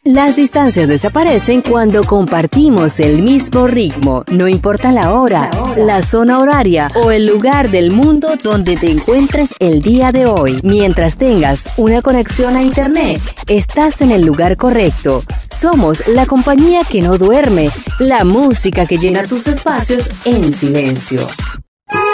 Las distancias desaparecen cuando compartimos el mismo ritmo, no importa la hora, la zona horaria o el lugar del mundo donde te encuentres el día de hoy. Mientras tengas una conexión a Internet, estás en el lugar correcto. Somos la compañía que no duerme, la música que llena tus espacios en silencio.